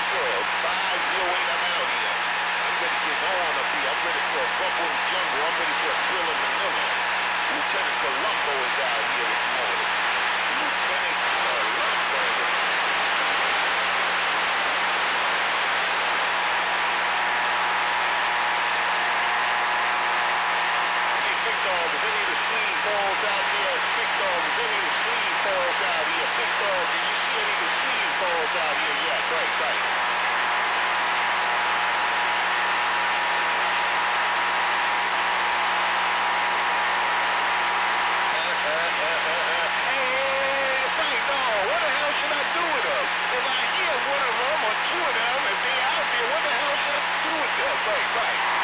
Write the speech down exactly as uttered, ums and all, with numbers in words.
Good. five oh eight, I'm out here. I'm ready to get on up here. I'm ready for a bumble in the jungle. I'm ready for a thrill in Manila. Lieutenant Colombo is out here this morning. Lieutenant Colombo. Hey, Big Dog, is any of the sleeve balls out here? Big Dog, is any of the sleeve balls out here? Big Dog, do you see any of the sleeve balls out here? Yeah, right, right. Hey, Frank, no, what the hell should I do with them? If I hear one of them or two of them, if they're out there, what the hell should I do with them? Right, right.